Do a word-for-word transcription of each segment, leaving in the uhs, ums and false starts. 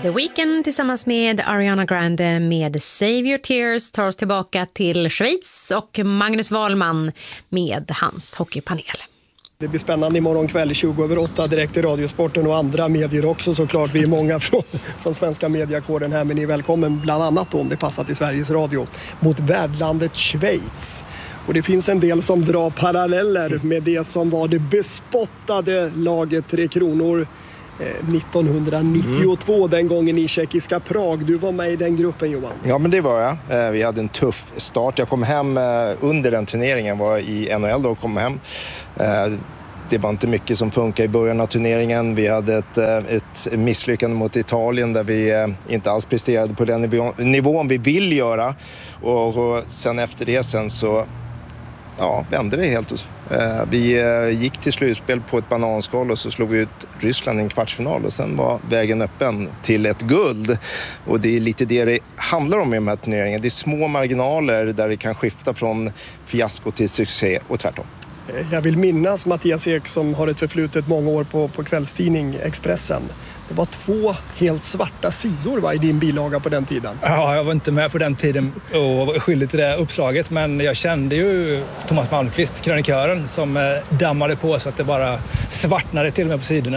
The Weeknd tillsammans med Ariana Grande med Save Your Tears tar oss tillbaka till Schweiz och Magnus Wahlman med hans hockeypanel. Det blir spännande imorgon kväll tjugo över åtta direkt i Radiosporten och andra medier också såklart. Vi är många från, från svenska mediakåren här, men ni är välkommen bland annat då, om det passar till Sveriges Radio, mot värdlandet Schweiz. Och det finns en del som drar paralleller med det som var det bespottade laget Tre Kronor nittonhundranittiotvå, mm. den gången i tjeckiska Prag. Du var med i den gruppen, Johan. Ja, men det var jag. Vi hade en tuff start. Jag kom hem under den turneringen, var i N H L då och kom hem. Det var inte mycket som funkade i början av turneringen. Vi hade ett, ett misslyckande mot Italien där vi inte alls presterade på den nivå, nivån vi vill göra. Och, och sen efter det sen så ja, vände det helt. Vi gick till slutspel på ett bananskal och så slog vi ut Ryssland i en kvartsfinal och sen var vägen öppen till ett guld. Och det är lite det det handlar om i de här turneringarna. Det är små marginaler där det kan skifta från fiasko till succé och tvärtom. Jag vill minnas Mattias Ek som har ett förflutet många år på, på kvällstidning Expressen. Det var två helt svarta sidor va, i din bilaga på den tiden. Ja, jag var inte med på den tiden och var skyldig till det uppslaget. Men jag kände ju Thomas Malmqvist, krönikören, som dammade på så att det bara svartnade till och med på sidorna.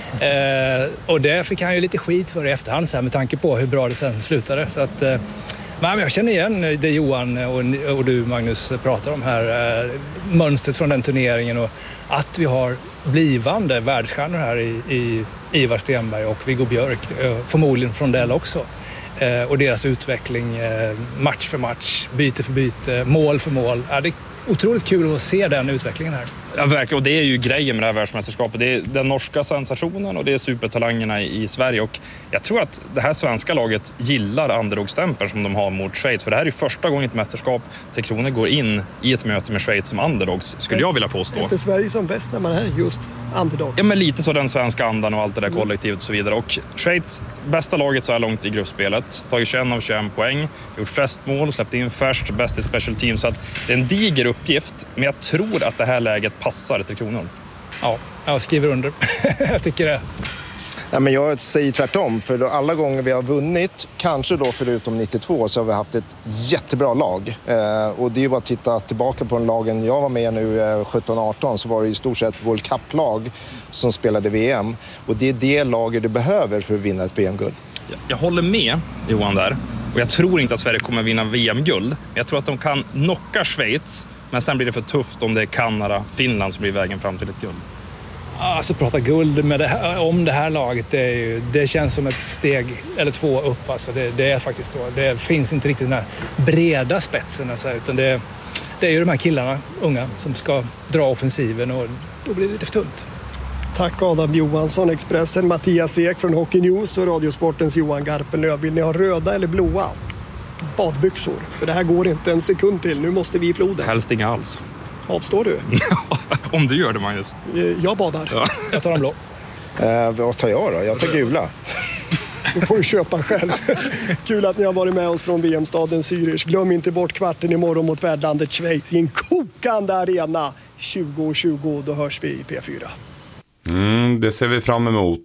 Eh, och det fick han ju lite skit för i efterhand så här, med tanke på hur bra det sen slutade. Så att, eh, men jag känner igen det Johan och, och du Magnus pratar om här. Eh, mönstret från den turneringen och att vi har blivande världsstjärnor här i, i Ivar Stenberg och Viggo Björk, förmodligen från Dell också. Eh, och deras utveckling, eh, match för match, byte för byte, mål för mål. Ja, det är otroligt kul att se den utvecklingen här. Ja, verkligen. Och det är ju grejen med det här världsmästerskapet. Det är den norska sensationen och det är supertalangerna i, i Sverige. Och jag tror att det här svenska laget gillar underdog-stämpeln som de har mot Schweiz. För det här är första gången ett mästerskap Tre Kronor går in i ett möte med Schweiz som underdogs, skulle jag vilja påstå. Är inte Sverige som bäst när man är just underdogs? Ja, men lite så den svenska andan och allt det där kollektivet och så vidare. Och Schweiz, bästa laget så här långt i gruppspelet. Tagit tjugoett av tjugoett poäng, gjort flest mål, släppt in färst, bäst i special team. Så att det är en diger uppgift, men jag tror att det här läget passar Tre Kronor. Ja, jag skriver under. Jag tycker det. Ja, men jag säger tvärtom, för alla gånger vi har vunnit, kanske då förutom nittiotvå, så har vi haft ett jättebra lag. Eh, och det är bara att titta tillbaka på den lagen jag var med nu eh, sjutton arton, så var det i stort sett World Cup-lag som spelade V M. Och det är det laget du behöver för att vinna ett V M-guld. Jag, jag håller med Johan där. Och jag tror inte att Sverige kommer vinna V M-guld. Jag tror att de kan knocka Schweiz, men sen blir det för tufft om det är Kanada, Finland som blir vägen fram till ett guld. Alltså prata guld med det här, om det här laget, det, är ju, det känns som ett steg eller två upp. Alltså det, det är faktiskt så. Det finns inte riktigt den här breda spetsen. Alltså, utan det, det är ju de här killarna, unga, som ska dra offensiven och då blir det lite för tunt. Tack Adam Johansson, Expressen, Mattias Ek från Hockey News och Radiosportens Johan Garpenlöv. Vill ni ha röda eller blåa badbyxor? För det här går inte en sekund till. Nu måste vi i floden. Helst inga alls. Avstår du? Om du gör det, Magnus. Jag badar. Ja. Jag tar en blå. Eh, vad tar jag då? Jag tar gula. Du får du köpa själv. Kul att ni har varit med oss från V M-staden Zürich. Glöm inte bort kvarten imorgon mot värdlandet Schweiz i en kokande arena. tjugo tjugo, då hörs vi i P fyra. Mm, det ser vi fram emot.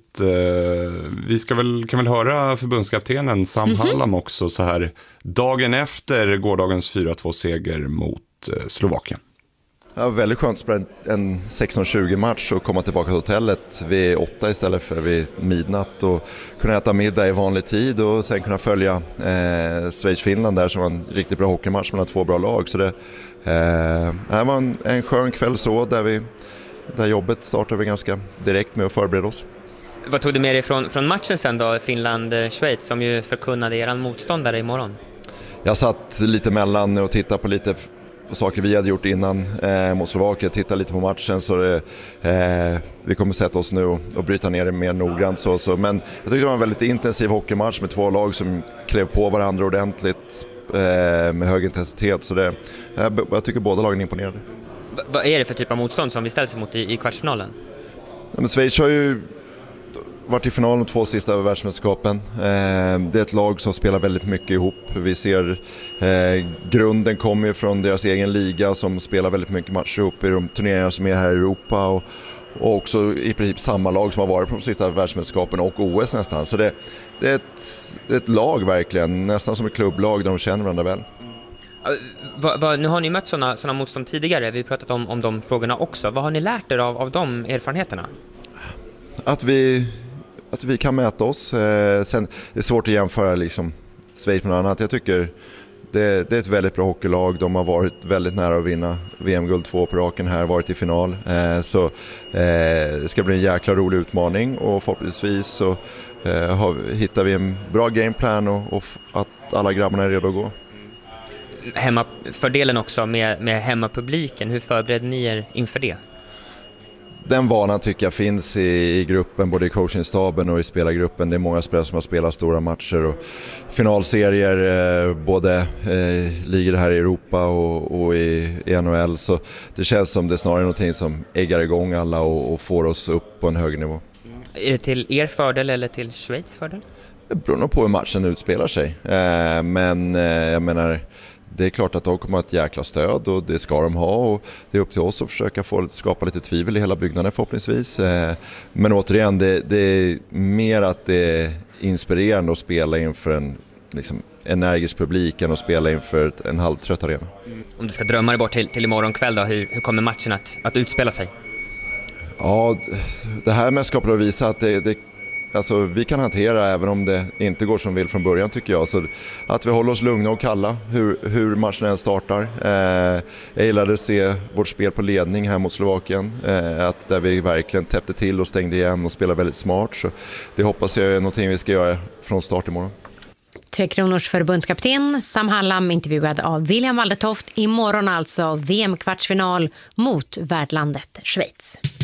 Vi ska väl, kan väl höra förbundskaptenen Sam mm-hmm. Hallam också så här dagen efter gårdagens fyra två-seger mot Slovakien. Ja, väldigt skönt att spela en sexton tjugo match och komma tillbaka till hotellet vid åtta istället för vid midnatt och kunna äta middag i vanlig tid och sen kunna följa eh, Schweiz-Finland där som var en riktigt bra hockeymatch mellan två bra lag. Så det eh, här var en, en skön kväll så där, vi, där jobbet startade vi ganska direkt med att förbereda oss. Vad tog du med dig från, från matchen sen då, Finland-Schweiz, som ju förkunnade eran motståndare imorgon? Jag satt lite mellan och tittade på lite saker vi hade gjort innan eh, mot Slovakien, titta lite på matchen så det, eh, vi kommer sätta oss nu och, och bryta ner det mer noggrant så, så. Men jag tycker det var en väldigt intensiv hockeymatch med två lag som klev på varandra ordentligt eh, med hög intensitet så det, eh, jag tycker båda lagen imponerade. V- vad är det för typ av motstånd som vi ställs emot i, i kvartsfinalen? Ja, men Schweiz har ju varit i finalen de två sista över världsmästerskapen. Eh, det är ett lag som spelar väldigt mycket ihop. Vi ser eh, grunden kommer ju från deras egen liga som spelar väldigt mycket matcher ihop i de turneringar som är här i Europa. Och, och också i princip samma lag som har varit på de sista världsmästerskapen och O S nästan. Så det, det är ett, ett lag verkligen, nästan som ett klubblag där de känner varandra väl. Va, va, nu har ni mött sådana såna motstånd tidigare, vi har pratat om, om de frågorna också. Vad har ni lärt er av, av de erfarenheterna? Att vi, att vi kan mäta oss. Eh, sen det är svårt att jämföra liksom, Schweiz med något annat. Jag tycker det, det är ett väldigt bra hockeylag. De har varit väldigt nära att vinna V M-guld två på raken här, varit i final. Eh, så eh, det ska bli en jäkla rolig utmaning och förhoppningsvis så eh, har, hittar vi en bra gameplan och, och att alla grabbarna är redo att gå. Hemmafördelen också med, med hemmapubliken, hur förbereder ni er inför det? Den vanan tycker jag finns i, i gruppen, både i coachingstaben och i spelargruppen. Det är många spelare som har spelat stora matcher och finalserier, eh, både eh, ligger här i Europa och, och i, i N H L. Så det känns som det är snarare någonting som äggar igång alla och, och får oss upp på en hög nivå. Är det till er fördel eller till Schweiz fördel? Det beror nog på hur matchen utspelar sig. Eh, men eh, jag menar... Det är klart att de kommer att ha ett jäkla stöd och det ska de ha och det är upp till oss att försöka få, skapa lite tvivel i hela byggnaden förhoppningsvis. Men återigen, det, det är mer att det är inspirerande att spela inför en liksom, energisk publik än att spela inför en halvtrött arena. Om du ska drömma dig bort till, till imorgon kväll då, hur, hur kommer matchen att, att utspela sig? Ja, det här mästerskapet har visat att det, det Alltså, vi kan hantera även om det inte går som vi vill från början tycker jag. Så att vi håller oss lugna och kalla hur, hur matchen än startar. Eh, jag gillade att se vårt spel på ledning här mot Slovakien. Eh, att där vi verkligen täppte till och stängde igen och spelade väldigt smart. Så det hoppas jag är någonting vi ska göra från start imorgon. Tre Kronors förbundskapten Sam Hallam intervjuad av William Waldertoft. Imorgon alltså V M-kvartsfinal mot värdlandet Schweiz.